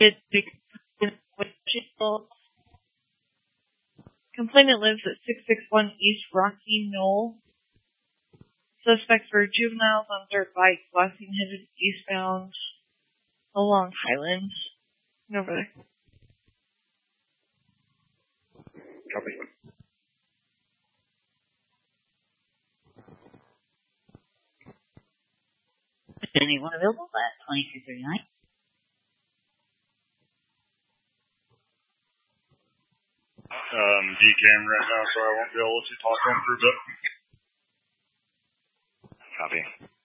reported complainant lives at 661 East Rocky Knoll. Suspect for juveniles on dirt bike, flashing headed eastbound along Highland. Over there. Copy. Anyone available at 2339? DCAM right now, so I won't be able to talk on through, but. Copy.